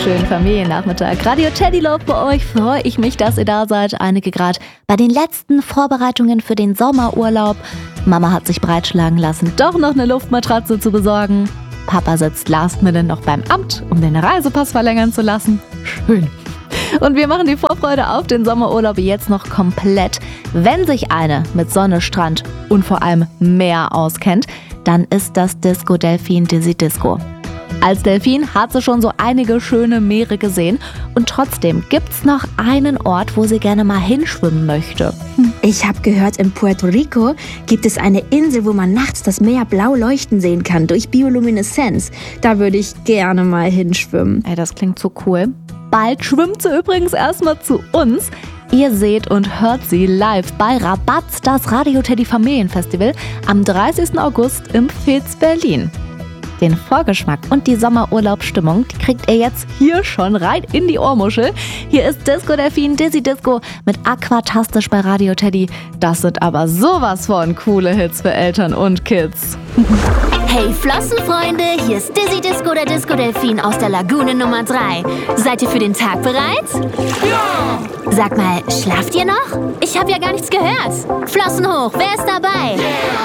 schönen Familiennachmittag. Radio Teddy Love bei euch. Freue ich mich, dass ihr da seid. Einige gerade bei den letzten Vorbereitungen für den Sommerurlaub. Mama hat sich breitschlagen lassen, doch noch eine Luftmatratze zu besorgen. Papa sitzt last minute noch beim Amt, um den Reisepass verlängern zu lassen. Schön. Und wir machen die Vorfreude auf den Sommerurlaub jetzt noch komplett. Wenn sich eine mit Sonne, Strand und vor allem Meer auskennt, dann ist das Disco Delfin Dizzy Disco. Als Delfin hat sie schon so einige schöne Meere gesehen und trotzdem gibt's noch einen Ort, wo sie gerne mal hinschwimmen möchte. Ich habe gehört, in Puerto Rico gibt es eine Insel, wo man nachts das Meer blau leuchten sehen kann durch Biolumineszenz. Da würde ich gerne mal hinschwimmen. Ey, das klingt so cool. Bald schwimmt sie übrigens erstmal zu uns. Ihr seht und hört sie live bei Rabatz, das Radio Teddy Familienfestival am 30. August im Fez Berlin. Den Vorgeschmack und die Sommerurlaubsstimmung, die kriegt ihr jetzt hier schon rein in die Ohrmuschel. Hier ist Disco Delfin Dizzy Disco mit Aquatastisch bei Radio Teddy. Das sind aber sowas von coole Hits für Eltern und Kids. Hey Flossenfreunde, hier ist Dizzy Disco, der Disco Delfin aus der Lagune Nummer 3. Seid ihr für den Tag bereit? Ja! Sag mal, schlaft ihr noch? Ich habe ja gar nichts gehört. Flossen hoch, wer ist dabei? Yeah.